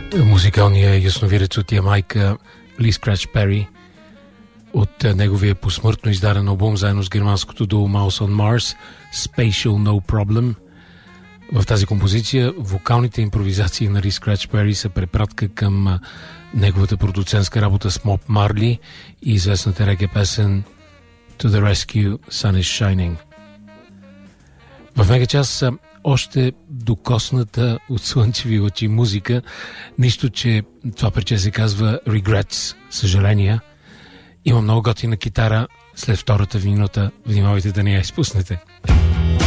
музикалния ясновидец от Ямайка Ли Скрач Пери от неговия посмъртно издаден албум заедно с германското дуо Mouse on Mars Spatial No Problem. В тази композиция вокалните импровизации на Ли Скрач Пери са препратка към неговата продуцентска работа с Моб Марли и известната реге песен To the Rescue Sun is Shining. В мегачас още докосната от слънчеви очи музика, нищо, че това парче се казва Regrets, съжаления. Има много готина китара след втората минута, внимавайте да не я изпуснете.